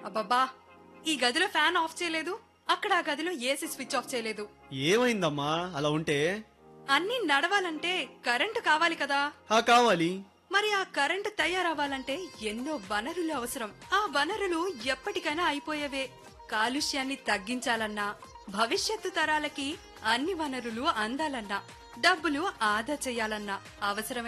అబ్బబ్బా, ఈ గదిలో ఫ్యాన్ ఆఫ్ చేయలేదు, అక్కడ ఆ గదిలో ఏసీ స్విచ్ ఆఫ్ చేయలేదు. ఏమైందమ్మా అలా ఉంటే? అన్నీ నడవాలంటే కరెంటు కావాలి కదా. కావాలి. మరి ఆ కరెంటు తయారవ్వాలంటే ఎన్నో వనరులు అవసరం. ఆ వనరులు ఎప్పటికైనా అయిపోయేవే. కాలుష్యాన్ని తగ్గించాలన్నా, భవిష్యత్తు తరాలకి అన్ని వనరులు అందాలన్నా, డబ్బులు ఆదా చెయ్యాలన్నా అవసరమైన